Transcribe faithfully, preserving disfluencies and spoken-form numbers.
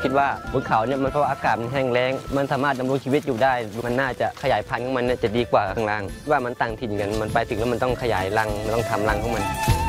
คิดว่าบนเขาเนี่ยมันเพราะว่าอากาศมันแห้งแล้งมันสามารถดำรงชีวิตอยู่ได้มันน่าจะขยายพันธุ์ของมันจะดีกว่าข้างล่างว่ามันต่างถิ่นกันมันไปถึงแล้วมันต้องขยายรังมันต้องทำรังของมัน